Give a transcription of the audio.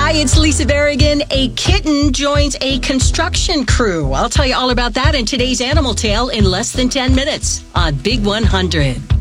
Hi, it's Lisa Berrigan. A kitten joins a construction crew. I'll tell you all about that in today's Animal Tale in less than 10 minutes on Big 100.